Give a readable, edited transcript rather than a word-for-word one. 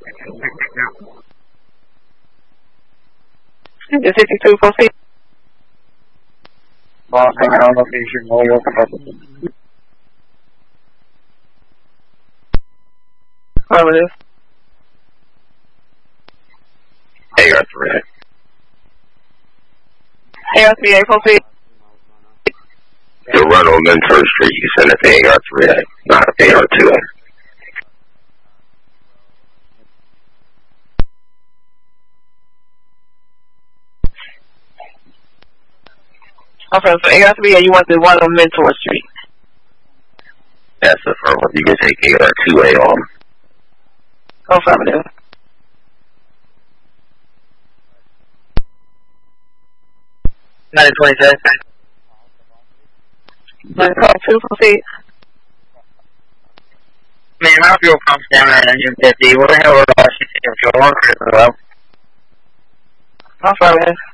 The 62, proceed. Boston, ground location, Holyoke, Affirmative. AR3A. AR3A, proceed. The run on Mentor Street, you send it to AR3A, not AR2A. Okay, so AR3A, you want the one on Mentor Street. That's affirmative. You can take AR2A on. Affirmative. Not 26. 9.2, proceed. Man, my fuel pump's down at engine 50. What the hell are all she taking fuel on critical well? Affirmative.